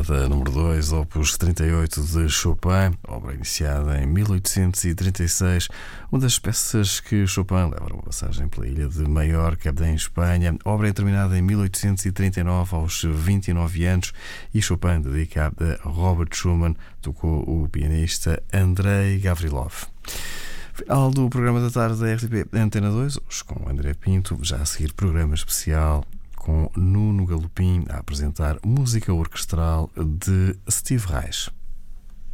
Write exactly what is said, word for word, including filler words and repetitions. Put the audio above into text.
Sonata número dois, opus trinta e oito de Chopin, obra iniciada em mil oitocentos e trinta e seis, uma das peças que Chopin leva uma passagem pela ilha de Maiorca, em Espanha. A obra é terminada em mil oitocentos e trinta e nove, aos vinte e nove anos, e Chopin dedica a Robert Schumann, tocou o pianista Andrei Gavrilov. Final do programa da tarde da R T P Antena dois, hoje com André Pinto, já a seguir programa especial com Nuno Galopim a apresentar música orquestral de Steve Reich.